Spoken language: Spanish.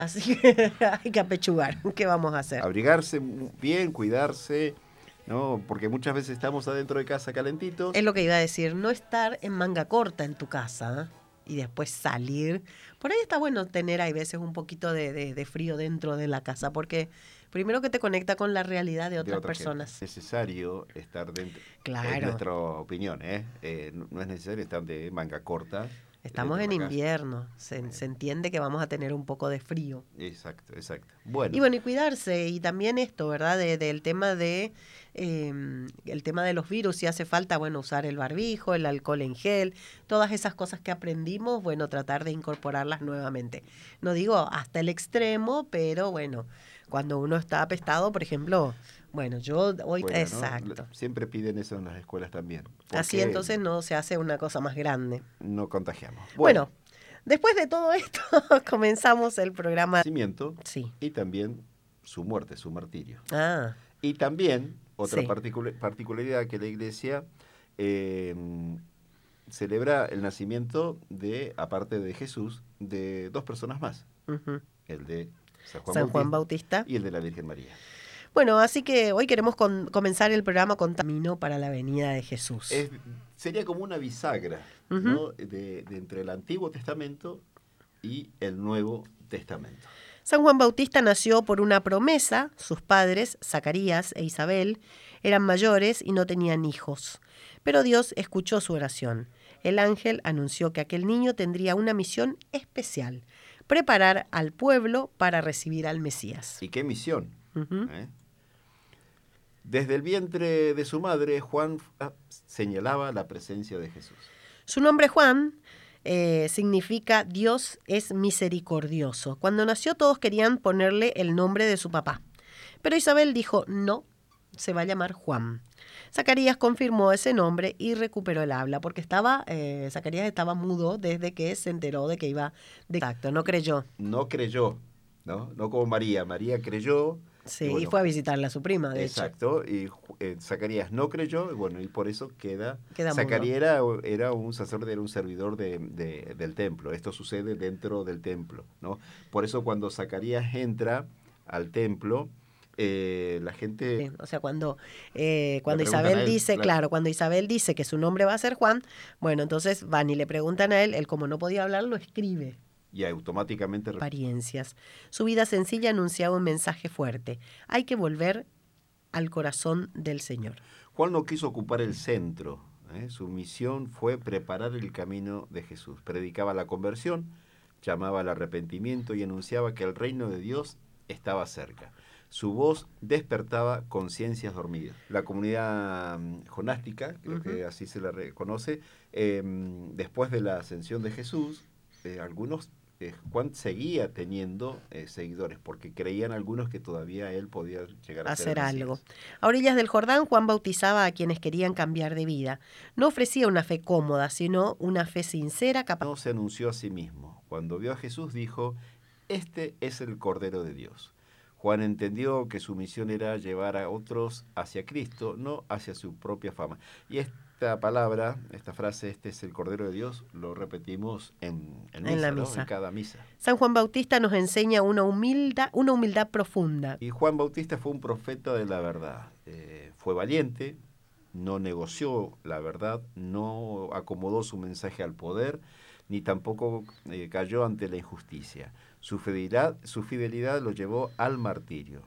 Así que hay que apechugar. ¿Qué vamos a hacer? Abrigarse bien, cuidarse, ¿no? Porque muchas veces estamos adentro de casa Es calentitos. lo que iba a decir, no estar en manga corta en tu casa, ¿eh? Y después salir. Por ahí está bueno tener, hay veces, un poquito de frío dentro de la casa, porque primero que te conecta con la realidad de De otras otra gente. personas. Necesario estar dentro, es Claro, nuestra opinión, ¿eh? No es necesario estar de manga corta estamos dentro de en la casa. invierno, se entiende que vamos a tener un poco de frío. Exacto, exacto. Y Bueno, bueno, y cuidarse, y también esto, ¿verdad? Del tema el tema de los virus, si hace falta, bueno, usar el barbijo, el alcohol en gel, todas esas cosas que aprendimos, bueno, tratar de incorporarlas nuevamente. No digo hasta el extremo, pero bueno, cuando uno está apestado, por ejemplo, bueno, yo hoy, escuela, ¿no? exacto. Siempre piden eso en las escuelas también, Así porque entonces no se hace una cosa más grande. no contagiamos. Bueno, Bueno, después de todo esto, comenzamos el programa. nacimiento Sí. y también su muerte, su martirio. Ah, Y también otra sí. particularidad que la iglesia eh, celebra el nacimiento de, aparte de Jesús, de dos personas más, Ujú. el de San Juan San Juan Bautista Bautista. y el de la Virgen María. Bueno, así que hoy queremos comenzar el programa con Camino para la venida de Jesús. Es, sería como una bisagra, Ujú. ¿no? De entre el Antiguo Testamento y el Nuevo Testamento. San Juan Bautista nació por una promesa. Sus padres, Zacarías e Isabel, eran mayores y no tenían hijos. Pero Dios escuchó su oración. El ángel anunció que aquel niño tendría una misión especial: preparar al pueblo para recibir al Mesías. ¿Y qué misión? Ujú. ¿Eh? Desde el vientre de su madre, Juan señalaba la presencia de Jesús. Su nombre Juan significa Dios es misericordioso. Cuando nació todos querían ponerle el nombre de su papá, pero Isabel dijo no, se va a llamar Juan. Zacarías confirmó ese nombre y recuperó el habla, porque Zacarías estaba mudo desde que se enteró de que iba de... Exacto, no creyó. No creyó, ¿no? No como María. María creyó, Sí, y y bueno, fue a visitarla a su prima, de hecho. exacto, y Zacarías no creyó, y bueno, y por eso queda... Queda mudo. Zacarías era un sacerdote, era un servidor del templo. Esto sucede dentro del templo, ¿no? Por eso cuando Zacarías entra al templo, la gente Sí, o sea, le cuando preguntan a Isabel él, dice, claro, claro, cuando Isabel dice que su nombre va a ser Juan, bueno, entonces van y le preguntan a él, él como no podía hablar, lo escribe. y automáticamente Apariencias. Su vida sencilla anunciaba un mensaje fuerte. Hay que volver al corazón del Señor. Juan no quiso ocupar el centro. Su misión fue preparar el camino de Jesús. Predicaba la conversión, llamaba al arrepentimiento y anunciaba que el reino de Dios estaba cerca. Su voz despertaba conciencias dormidas. La comunidad jonástica, creo Ujú. que así se la reconoce, después de la ascensión de Jesús, algunos Juan seguía teniendo seguidores, porque creían algunos que todavía él podía llegar a ser el Hacer algo. Mesías. A orillas del Jordán, Juan bautizaba a quienes querían cambiar de vida. No ofrecía una fe cómoda, sino una fe sincera, capaz. No se anunció a sí mismo. Cuando vio a Jesús dijo, este es el Cordero de Dios. Juan entendió que su misión era llevar a otros hacia Cristo, no hacia su propia fama. Y esta palabra, esta frase, este es el Cordero de Dios, lo repetimos en En la misa, ¿no? En misa. cada misa. San Juan Bautista nos enseña una humildad profunda. Y Juan Bautista fue un profeta de la verdad. Fue valiente, no negoció la verdad, no acomodó su mensaje al poder, ni tampoco cayó ante la injusticia. Su fidelidad lo llevó al martirio.